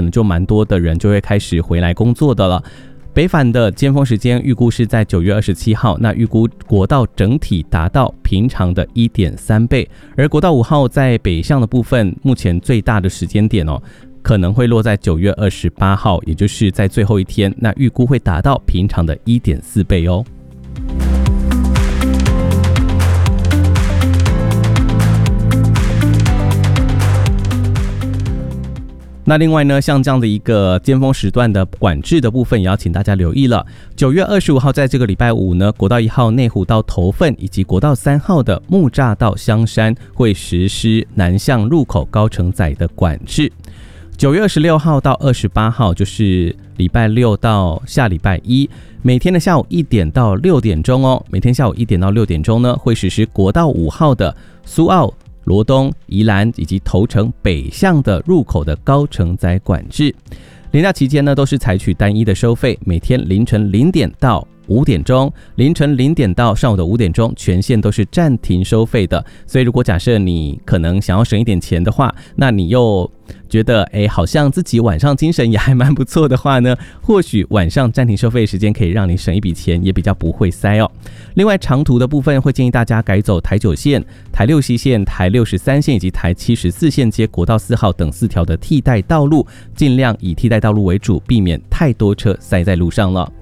能就蛮多的人就会开始回来工作的了。北返的尖峰时间预估是在9月27号，那预估国道整体达到平常的 1.3 倍，而国道5号在北向的部分，目前最大的时间点可能会落在9月28号，也就是在最后一天，那预估会达到平常的 1.4 倍哦。那另外呢，像这样的一个尖峰时段的管制的部分，也要请大家留意了。9月25号在这个礼拜五呢，国道1号内湖到头份以及国道3号的木栅到香山会实施南向入口高承载的管制。9月26号到28号就是礼拜六到下礼拜一，每天的下午1点到6点钟哦，每天下午1点到6点钟呢，会实施国道5号的苏澳、罗东、宜兰以及头城北向的入口的高承载管制。连假期间呢，都是采取单一的收费，每天凌晨0点到5点钟，凌晨0点到上午的5点钟，全线都是暂停收费的。所以如果假设你可能想要省一点钱的话，那你又觉得好像自己晚上精神也还蛮不错的话呢，或许晚上暂停收费的时间可以让你省一笔钱，也比较不会塞哦。另外长途的部分会建议大家改走台9线、台6西线、台63线以及台74线接国道4号等4条的替代道路，尽量以替代道路为主，避免太多车塞在路上了。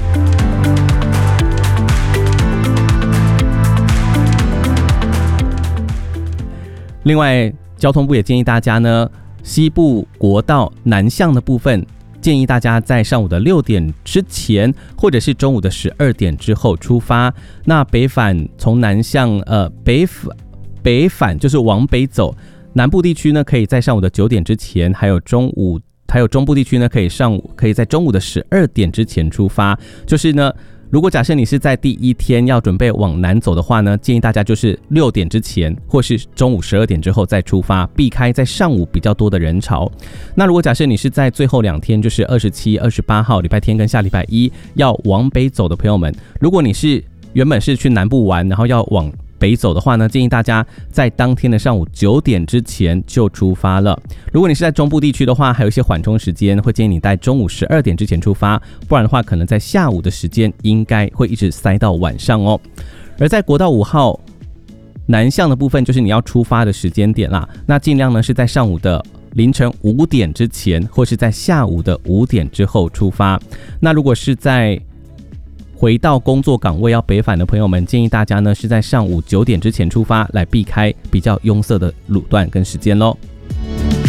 另外交通部也建议大家呢，西部国道南向的部分，建议大家在上午的6点之前，或者是中午的12点之后出发。那北返从南向北返就是往北走，南部地区呢可以在上午的9点之前，还有中部地区呢可以在中午的12点之前出发。就是呢，如果假设你是在第一天要准备往南走的话呢，建议大家就是6点之前或是中午12点之后再出发，避开在上午比较多的人潮。那如果假设你是在最后2天，就是27、28号礼拜天跟下礼拜一要往北走的朋友们，如果你是原本是去南部玩，然后要往北走的话呢，建议大家在当天的上午9点之前就出发了。如果你是在中部地区的话，还有一些缓冲时间，会建议你在中午12点之前出发，不然的话可能在下午的时间应该会一直塞到晚上哦。而在国道5号南向的部分，就是你要出发的时间点啦，那尽量呢是在上午的凌晨5点之前，或是在下午的5点之后出发。那如果是在回到工作岗位要北返的朋友们，建议大家呢是在上午9点之前出发，来避开比较拥塞的路段跟时间咯。